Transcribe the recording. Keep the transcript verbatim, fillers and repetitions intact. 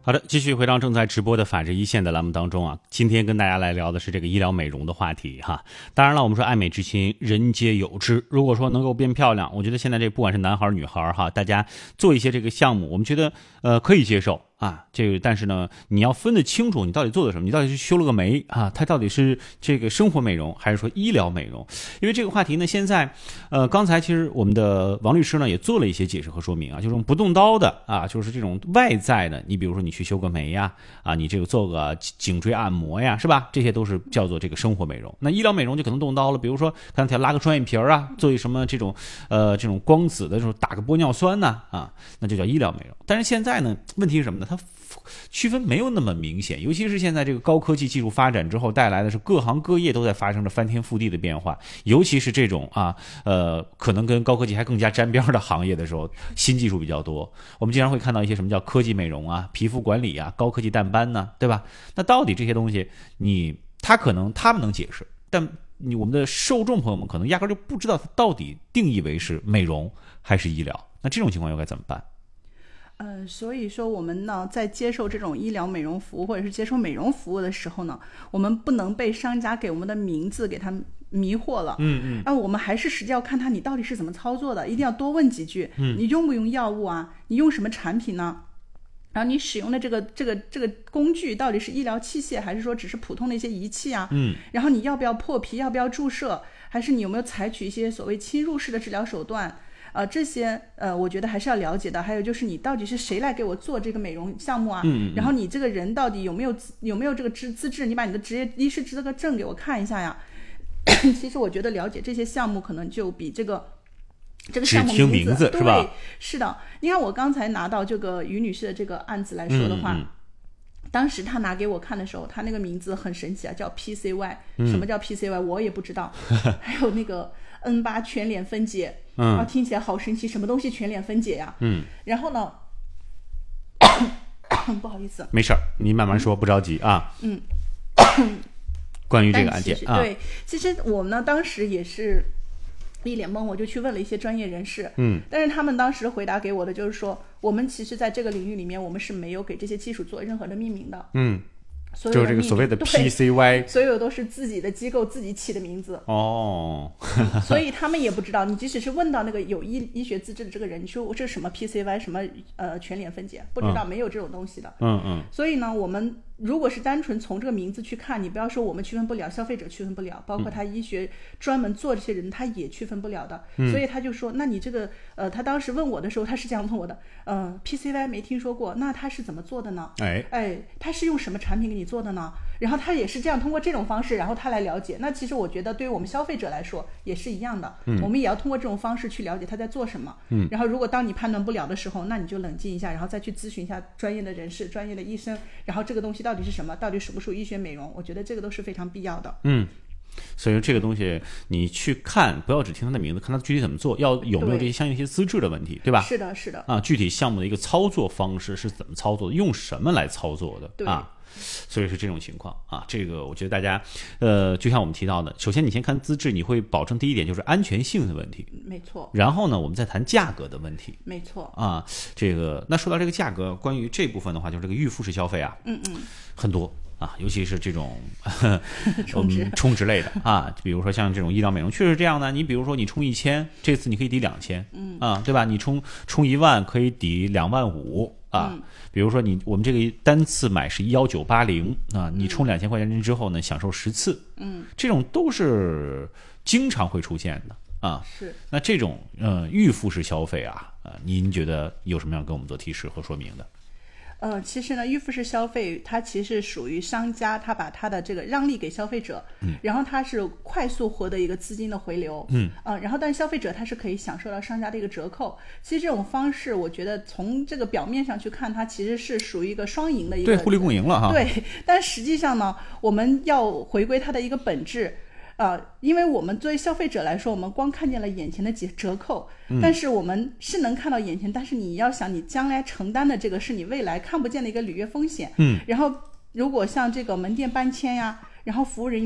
好的，继续回到正在直播的法治一线的栏目当中啊，今天跟大家来聊的是这个医疗美容的话题哈。当然了，我们说爱美之心人皆有之，如果说能够变漂亮，我觉得现在这不管是男孩女孩哈，大家做一些这个项目，我们觉得呃可以接受啊，这个但是呢，你要分得清楚你到底做的什么，你到底是修了个眉啊，它到底是这个生活美容还是说医疗美容？因为这个话题呢，现在呃刚才其实我们的王律师呢也做了一些解释和说明啊，就是不动刀的啊，就是这种外在的，你比如说你去修个眉呀，啊，你这个做个颈椎按摩呀，是吧？这些都是叫做这个生活美容。那医疗美容就可能动刀了，比如说刚才拉个双眼皮啊，做一什么这种呃这种光子的这种打个玻尿酸呐 啊, 啊，那就叫医疗美容。但是现在呢，问题是什么呢？它区分没有那么明显，尤其是现在这个高科技技术发展之后带来的是各行各业都在发生着翻天覆地的变化，尤其是这种啊呃可能跟高科技还更加沾边的行业的时候，新技术比较多。我们经常会看到一些什么叫科技美容啊、皮肤管理啊、高科技淡斑呢、啊，对吧？那到底这些东西你他可能他们能解释，但你我们的受众朋友们可能压根就不知道它到底定义为是美容还是医疗。那这种情况又该怎么办？ 呃，所以说我们呢，在接受这种医疗美容服务或者是接受美容服务的时候呢，我们不能被商家给我们的名字给它迷惑了。 嗯嗯。 那我们还是实际要看它你到底是怎么操作的，一定要多问几句。 嗯。 你用不用药物啊？你用什么产品呢？然后你使用的这个这个这个工具到底是医疗器械还是说只是普通的一些仪器啊？ 嗯。 然后你要不要破皮？要不要注射？还是你有没有采取一些所谓侵入式的治疗手段？呃，这些呃，我觉得还是要了解的。还有就是你到底是谁来给我做这个美容项目啊？ 嗯嗯嗯。 然后你这个人到底有没有有没有这个资资质？你把你的职业医师资格证给我看一下呀。其实我觉得了解这些项目可能就比这个这个项目名字， 名字是吧？ 对，是的。你看我刚才拿到这个于女士的这个案子来说的话。 嗯嗯， 当时他拿给我看的时候，他那个名字很神奇啊，叫 P C Y、 嗯、 什么叫 P C Y 我也不知道。还有那个 N 八 全脸分解， 嗯， 啊，听起来好神奇，什么东西全脸分解呀？ 嗯， 然后呢不好意思， 没事儿，你慢慢说，不着急啊。 嗯， 关于这个案件啊， 对，其实我们呢当时也是一脸懵，我就去问了一些专业人士， 嗯， 但是他们当时回答给我的就是说，我们其实在这个领域里面，我们是没有给这些技术做任何的命名的， 嗯， 所有就是这个所谓的 P C Y， 所有都是自己的机构自己起的名字哦， 所以他们也不知道。你即使是问到那个有医医学资质的这个人，你说这是什么 P C Y 什么呃全脸分解，不知道，嗯、没有这种东西的， 嗯嗯。 所以呢，我们如果是单纯从这个名字去看，你不要说我们区分不了，消费者区分不了，包括他医学专门做这些人他也区分不了的， 嗯、 所以他就说，那你这个呃，他当时问我的时候，他是这样问我的，呃 P C Y 没听说过，那他是怎么做的呢？ 哎哎，他是用什么产品给你做的呢？然后他也是这样通过这种方式，然后他来了解。那其实我觉得对于我们消费者来说也是一样的， 嗯、 我们也要通过这种方式去了解他在做什么。 嗯， 然后如果当你判断不了的时候，那你就冷静一下，然后再去咨询一下专业的人士、专业的医生，然后这个东西到底是什么，到底属不属于医学美容？我觉得这个都是非常必要的。 嗯。所以这个东西你去看，不要只听它的名字，看它具体怎么做，要有没有这些相应一些资质的问题，对吧？ 是的，是的。 啊，具体项目的一个操作方式是怎么操作的，用什么来操作的？ 对啊，所以是这种情况啊。这个我觉得大家，呃，就像我们提到的，首先你先看资质，你会保证第一点就是安全性的问题， 没错。然后呢，我们再谈价格的问题， 没错。 啊，这个那说到这个价格，关于这部分的话，就是这个预付式消费啊， 嗯嗯， 很多。啊，尤其是这种充值充值类的啊，比如说像这种医疗美容，确实这样的。你比如说你充一千，这次你可以抵两千， 嗯啊，对吧？你充充一万可以抵两万五啊。 嗯、 比如说你我们这个单次买是幺九八零啊，你充两千块钱之后呢，享受十次， 嗯， 这种都是经常会出现的啊。 是。 那这种呃预付式消费啊，呃，您觉得有什么要跟我们做提示和说明的？ 呃，其实呢，预付式消费它其实属于商家，他把他的这个让利给消费者， 嗯， 然后他是快速获得一个资金的回流， 嗯， 呃，然后但消费者他是可以享受到商家的一个折扣。其实这种方式，我觉得从这个表面上去看，它其实是属于一个双赢的一个， 对，互利共赢了哈。 对，但实际上呢，我们要回归它的一个本质。呃，因为我们作为消费者来说，我们光看见了眼前的几折扣， 嗯， 但是我们是能看到眼前，但是你要想你将来承担的这个是你未来看不见的一个履约风险。 嗯， 然后如果像这个门店搬迁呀，然后服务人员